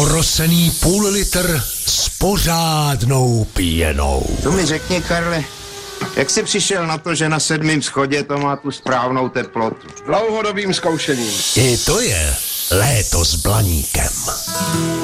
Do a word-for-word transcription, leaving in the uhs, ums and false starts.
Porosený půl litr s pořádnou pěnou. To mi řekni, Karle, jak jsi přišel na to, že na sedmém schodě to má tu správnou teplotu? Dlouhodobým zkoušením. I to je léto s Blaníkem.